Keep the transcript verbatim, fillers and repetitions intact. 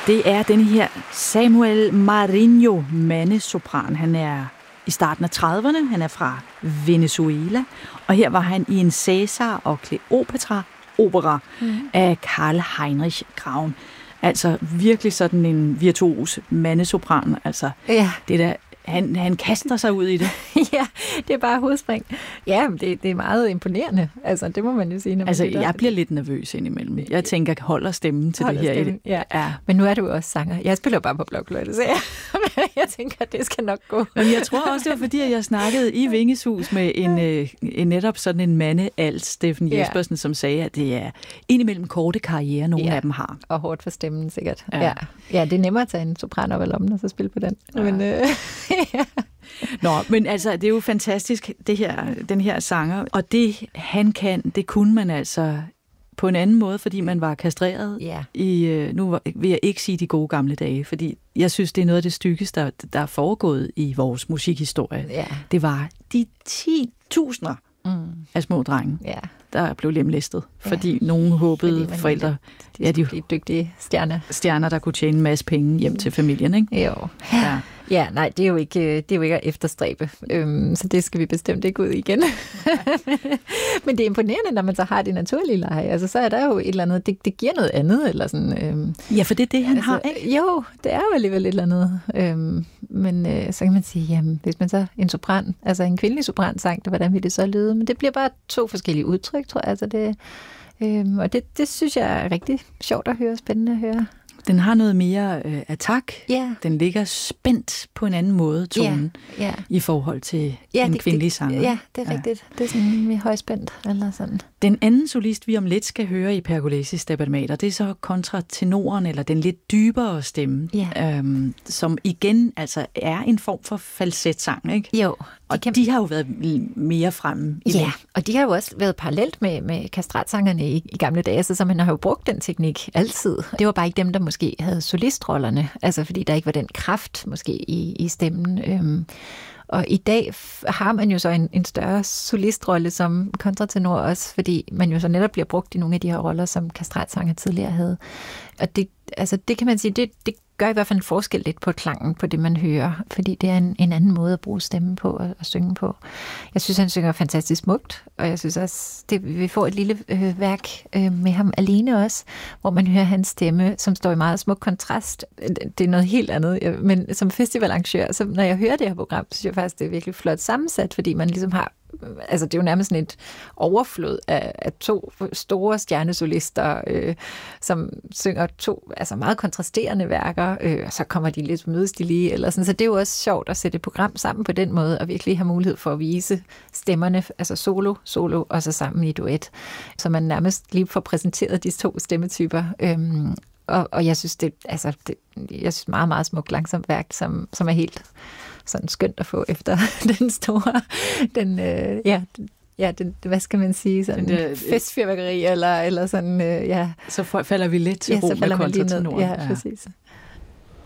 Det er den her Samuel Marinho, mandesopran. Han er i starten af trediverne, han er fra Venezuela, og her var han i en Cæsar og Kleopatra opera mm. af Karl Heinrich Graun. Altså virkelig sådan en virtuos mandesopran. Altså ja. det der, han, han kaster sig ud i det. Ja, det er bare hovedspring. Ja, det, det er meget imponerende. Altså, det må man jo sige. Når man altså, jeg bliver lidt nervøs indimellem. Jeg tænker, holder stemmen til holder det her. Stemmen, ja. ja. Men nu er du også sanger. Jeg spiller bare på blokfløjte, så jeg, jeg tænker, det skal nok gå. Men jeg tror også, det var fordi, at jeg snakkede i Vingeshus med en, øh, en netop sådan en mandealt, Steffen Jespersen, ja. som sagde, at det er indimellem korte karriere, nogle ja. af dem har. Og hårdt for stemmen, sikkert. Ja, ja. ja det er nemmere at tage en sopran op af lommen, og så spille på den. Ja. Men, øh, ja. Nå, men altså, det er jo fantastisk, det her, den her sanger. Og det, han kan, det kunne man altså på en anden måde, fordi man var kastreret yeah. i, nu vil jeg ikke sige de gode gamle dage, fordi jeg synes, det er noget af det stykkeste, der, der er foregået i vores musikhistorie. Yeah. Det var de ti tusinder mm. af små drenge, yeah. der blev lemlæstet, fordi yeah. nogen håbede fordi forældre, de, ja, de dygtige stjerner. Stjerner, der kunne tjene en masse penge hjem til familien, ikke? Jo. Ja. Ja, nej, det er jo ikke, det er jo ikke at efterstræbe, øhm, så det skal vi bestemt ikke ud igen. Men det er imponerende, når man så har det naturlige leje. Altså, så er der jo et eller andet, det, det giver noget andet, eller sådan. Øhm, ja, for det er det, han altså, har, ikke? Jo, det er jo alligevel et eller andet. Øhm, men øh, så kan man sige, jamen, hvis man så en sopran, altså en kvindelig sopran sang det, hvordan vil det så lyde? Men det bliver bare to forskellige udtryk, tror jeg. Altså det, øhm, og det, det synes jeg er rigtig sjovt at høre, spændende at høre. Den har noget mere øh, attack. Yeah. Den ligger spændt på en anden måde, tonen, yeah. Yeah. i forhold til yeah, en det, kvindelig det, sanger. Ja, det er ja. rigtigt. Det er sådan mere højspændt, eller sådan. Den anden solist, vi om lidt skal høre i Pergolesi Steppenmater, det er så kontratenoren, eller den lidt dybere stemme, yeah. øhm, som igen altså er en form for falsetsang, ikke? Jo. De og kan... de har jo været mere fremme i Ja, det. og de har jo også været parallelt med, med kastratsangerne i, i gamle dage, så man har jo brugt den teknik altid. Det var bare ikke dem, der måske havde solistrollerne, altså fordi der ikke var den kraft måske i, i stemmen. Øhm, og i dag har man jo så en, en større solistrolle som kontratenor også, fordi man jo så netop bliver brugt i nogle af de her roller, som kastratsanger tidligere havde. Og det, altså, det kan man sige, det, det gør i hvert fald en forskel lidt på klangen, på det, man hører, fordi det er en, en anden måde at bruge stemmen på og, og synge på. Jeg synes, han synger fantastisk smukt, og jeg synes også, det, vi får et lille øh, værk øh, med ham alene også, hvor man hører hans stemme, som står i meget smuk kontrast. Det er noget helt andet, men som festivalarrangør, så når jeg hører det her program, synes jeg faktisk, det er virkelig flot sammensat, fordi man ligesom har altså det er jo nærmest sådan et overflod af, af to store stjernesolister, øh, som synger to altså meget kontrasterende værker, øh, og så kommer de lidt mødes de lige, eller sådan. Så det er jo også sjovt at sætte et program sammen på den måde, og virkelig have mulighed for at vise stemmerne, altså solo, solo, og så sammen i duet. Så man nærmest lige får præsenteret de to stemmetyper. Øh, og, og jeg synes, det, altså, det, jeg synes meget, meget smukt langsomt værk, som, som er helt sådan skønt at få efter den store, den, øh, ja, ja, den, hvad skal man sige, sådan den der, festfyrværkeri, eller, eller sådan, øh, ja. Så falder vi lidt til ro ja, med kontratenoren. Ja, præcis.